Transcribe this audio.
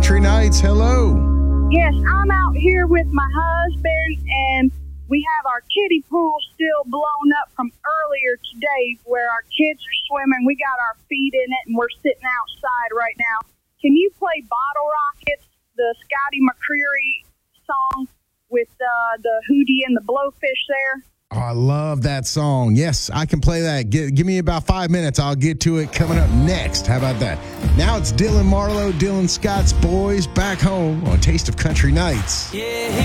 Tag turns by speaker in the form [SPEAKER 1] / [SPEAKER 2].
[SPEAKER 1] Country Nights. Hello.
[SPEAKER 2] Yes, I'm out here with my husband, and we have our kiddie pool still blown up from earlier today where our kids are swimming. We got our feet in it, and we're sitting outside right now. Can you play Bottle Rockets, the Scotty McCreery song with the Hootie and the Blowfish there?
[SPEAKER 1] Oh, I love that song. Yes, I can play that. Give me about 5 minutes. I'll get to it coming up next. How about that? Now it's Dylan Marlowe, Dylan Scott's Boys Back Home on Taste of Country Nights.
[SPEAKER 3] Yeah.